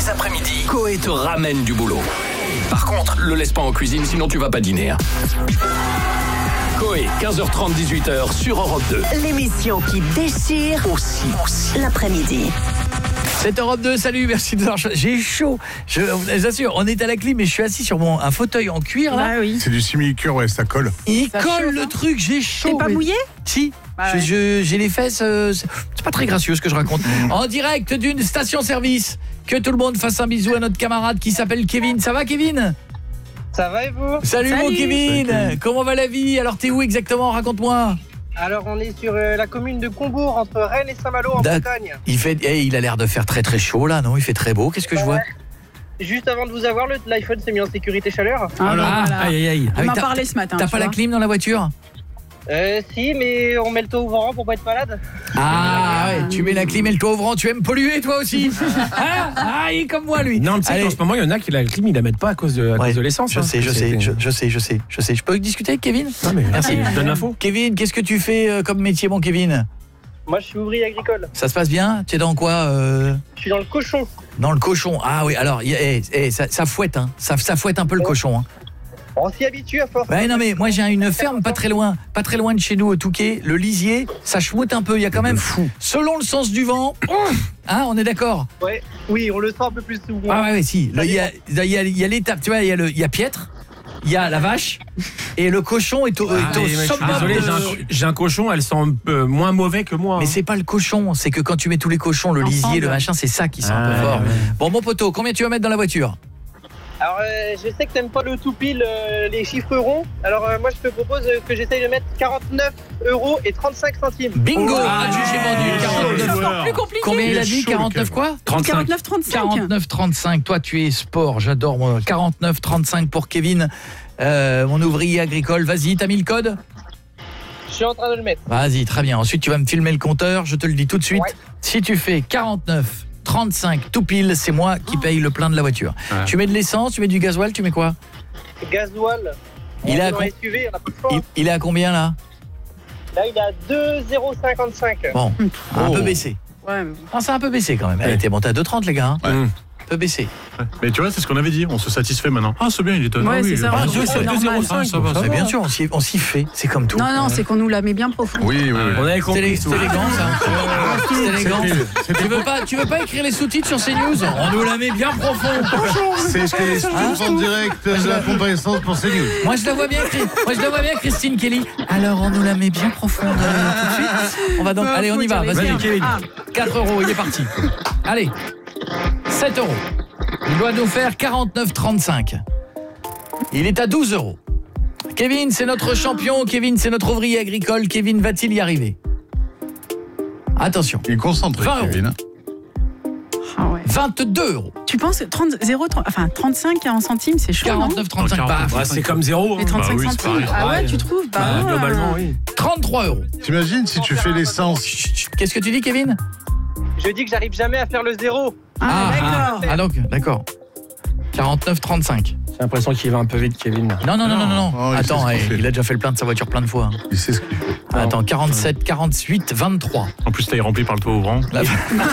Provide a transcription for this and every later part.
après-midi, Coé te ramène du boulot. Par contre, le laisse pas en cuisine, sinon tu vas pas dîner. Coé, 15h30, 18h sur Europe 2. L'émission qui déchire aussi l'après-midi. C'est Europe 2, salut, merci de nous avoir choisi. J'ai chaud, je vous assure, on est à la clim mais je suis assis sur un fauteuil en cuir là. Ah oui. C'est du simili-cuir, ouais, ça colle. Il Ça colle chauffe, le hein. truc, j'ai chaud. T'es pas mais- mouillé ? Si, Ah ouais. j'ai les fesses, c'est pas très gracieux ce que je raconte. En direct d'une station-service, que tout le monde fasse un bisou à notre camarade qui s'appelle Kevin. Ça va Kevin ? Ça va et vous? Salut mon Salut. Kevin. Salut, Kevin. Comment va la vie ? Alors t'es où exactement ? Raconte-moi. Alors on est sur la commune de Combourg, entre Rennes et Saint-Malo en D'ac- Bretagne. Il a l'air de faire très très chaud là, non ? Il fait très beau, qu'est-ce que je vois ? Juste avant de vous avoir, l'iPhone s'est mis en sécurité chaleur. Ah, voilà. aïe aïe. On m'a T'as- parlé ce matin. T'as tu pas la vois. clim dans la voiture ? Si, mais on met le toit ouvrant pour pas être malade. Ah ouais, tu mets la clim et le toit ouvrant, tu aimes polluer toi aussi. Hein ? Ah, il est comme moi lui. Non, tu sais Allez. qu'en ce moment, il y en a qui la clim, ils la mettent pas à cause de l'essence. Je hein. sais. Je peux discuter avec Kevin ? Non, mais Merci. donne l'info. Kevin, qu'est-ce que tu fais comme métier mon Kevin ? Moi je suis ouvrier agricole. Ça se passe bien ? Tu es dans quoi Je suis dans le cochon. Dans le cochon. Ah oui, alors ça fouette hein. Ça fouette un peu le cochon hein. On s'y habitue à force. Ouais non mais moi j'ai une ferme pas très loin de chez nous au Touquet, le lisier, ça chmoute un peu, il y a quand même selon le sens du vent. Hein, on est d'accord ? Ouais. Oui, on le sent un peu plus souvent. Ah ouais si, il y a l'étape, tu vois, il y a Pietre, il y a la vache et le cochon est au Mais je suis summum désolé, de- j'ai un cochon, elle sent un peu moins mauvais que moi. Mais hein. c'est pas le cochon, c'est que quand tu mets tous les cochons, le lisier, Ensemble. le machin, c'est ça qui sent un peu Ah, fort. ouais. Bon mon poteau, combien tu vas mettre dans la voiture ? Alors je sais que t'aimes pas le tout pile, les chiffres ronds. Alors moi je te propose que j'essaye de mettre 49,35 €. Bingo, Ah, j'ai vendu chaud, 49. le Encore plus compliqué. Combien il a est dit chaud, le 49 Kev. quoi ? 35. 49,35. 49,35. Toi, tu es sport, j'adore moi. 49,35 pour Kevin, mon ouvrier agricole. Vas-y, t'as mis le code ? Je suis en train de le mettre. Vas-y, très bien. Ensuite, tu vas me filmer le compteur, je te le dis tout de suite. Ouais. Si tu fais 49,35 tout pile, c'est moi qui paye le plein de la voiture. Ouais. Tu mets de l'essence, tu mets du gasoil, tu mets quoi ? Gasoil. Il est à dans con- SUV, on a pas de choix. Il est à combien là ? Là il est à 2,055. Bon, un Oh. peu baissé. Ouais, mais bon. Ah, c'est un peu baissé quand même. Elle était montée à 2,30 les gars. Hein. Ouais. Un peu baissé. Mais tu vois, c'est ce qu'on avait dit, on se satisfait maintenant. Ah, c'est bien, il est étonnant. Ouais, c'est ça, Ah, ouais, oui, c'est normal. Ah, ça va, ça Mais va. bien sûr, on s'y fait. C'est comme tout. Non, c'est qu'on nous la met bien profond. Oui, oui, On oui. avait compris. C'est élégant ça. C'est élégant. C'était- Tu veux pas écrire les sous-titres sur CNews ? On nous la met bien profond. C'était Stouff en direct de la comparissance pour CNews. Moi je la vois bien, Christine Kelly. Alors on nous la met bien profonde tout de suite. On va donc, allez, on y va. Vas-y, Kevin. 4 €, il est parti. Allez, 7 €. Il doit nous faire 49,35. Il est à 12 €. Kevin, c'est notre champion. Kevin, c'est notre ouvrier agricole. Kevin, va-t-il y arriver ? Attention. Il est concentré, 20 €. Kevin. Ah ouais. 22 €. Tu penses 35 40 centimes, c'est chaud, non 49,35. Bah, Ouais, c'est comme zéro. Les hein. 35 oui, c'est centimes. pareil. Ah ouais, Pareil. tu trouves Bah, ouais. globalement, oui. 33 €. T'imagines si tu fais l'essence. Qu'est-ce que tu dis, Kevin ? Je dis que j'arrive jamais à faire le zéro. Ah, d'accord. Ah donc, d'accord. 49,35. J'ai l'impression qu'il va un peu vite, Kevin. Non. Oh, il Attends, sait ce qu'il fait. il a déjà fait le plein de sa voiture plein de fois. Il sait ce qu'il fait. Attends, 47, 48, 23. En plus, t'as rempli par le toit ouvrant. Là,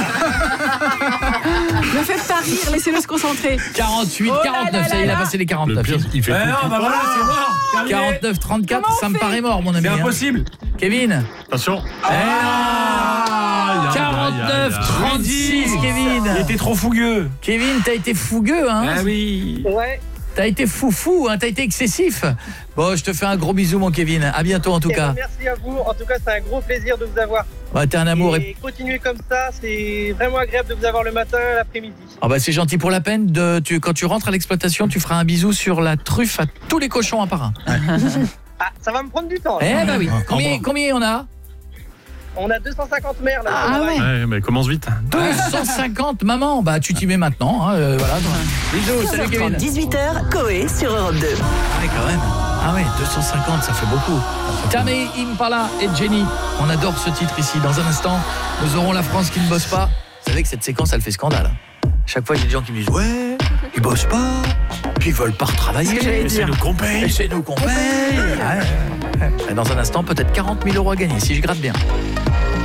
Ne faites pas rire, laissez-le se concentrer. 48, Oh là 49, là ça y est, il a là. passé les Le 49. pire, il fait Eh tout. non, bah voilà, c'est mort. Terminé. 49, 34, Comment on ça me fait paraît mort, mon ami. C'est hein. impossible. Kevin. Attention. Eh non. 49, 36, Kevin. Il était trop fougueux. Kevin, t'as été fougueux, hein. Ah oui. Ouais. T'as été foufou, hein, t'as été excessif. Bon, je te fais un gros bisou, mon Kevin. À bientôt, en tout Eh ben, cas. merci à vous. En tout cas, c'est un gros plaisir de vous avoir. Ouais, t'es un amour. Et continuez comme ça, c'est vraiment agréable de vous avoir le matin, l'après-midi. Ah bah c'est gentil pour la peine. Quand tu rentres à l'exploitation, tu feras un bisou sur la truffe à tous les cochons un par un. Ah, ça va me prendre du temps. Eh bah oui. Ah, Combien on a ? On a 250 mères là. Ah ouais. Ouais, mais commence vite. 250, maman. Bah tu t'y mets maintenant. Hein, voilà. Bisous, salut Kevin. 18h, Coé sur Europe 2. Ah ouais, quand même. Ah ouais, 250, ça fait beaucoup. Tamé Impala et Jenny. On adore ce titre ici. Dans un instant, nous aurons la France qui ne bosse pas. Vous savez que cette séquence, elle fait scandale. Chaque fois, il y a des gens qui me disent « Ouais, ils bossent pas, puis ils veulent pas retravailler. C'est ce que j'allais dire. C'est nous qu'on paye. Et c'est nous qu'on paye. » Et dans un instant, peut-être 40 000 € à gagner, si je gratte bien.